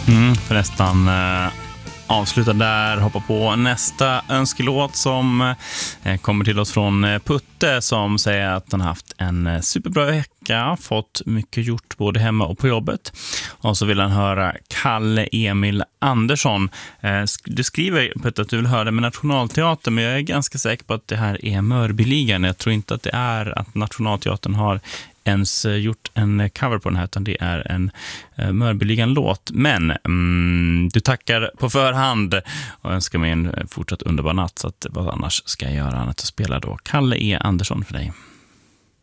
För nästan avsluta där, hoppa på nästa önskelåt som kommer till oss från Putte, som säger att han haft en superbra vecka, fått mycket gjort både hemma och på jobbet. Och så vill han höra Kalle Emil Andersson. Du skriver Putte att du vill höra det med Nationalteatern, men jag är ganska säker på att det här är Mörbyligan. Jag tror inte att det är att Nationalteatern har ens gjort en cover på den här, utan det är en Mörbyligan-låt. Men du tackar på förhand och önskar mig en fortsatt underbar natt, så att vad annars ska jag göra annat att spela då Kalle E. Andersson för dig.